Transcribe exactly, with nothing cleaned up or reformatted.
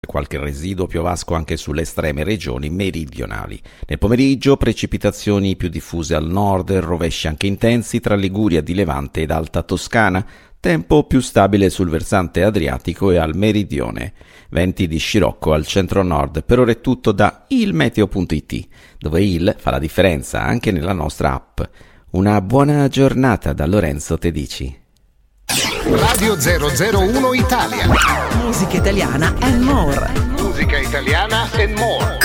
Qualche residuo piovasco anche sulle estreme regioni meridionali. Nel pomeriggio precipitazioni più diffuse al nord, rovesci anche intensi tra Liguria di Levante ed Alta Toscana, tempo più stabile sul versante adriatico e al meridione. Venti di scirocco al centro-nord. Per ora è tutto da ilmeteo punto it, dove il fa la differenza anche nella nostra app. Una buona giornata da Lorenzo Tedici. Radio zero zero uno Italia. Musica italiana and more. Musica italiana and more.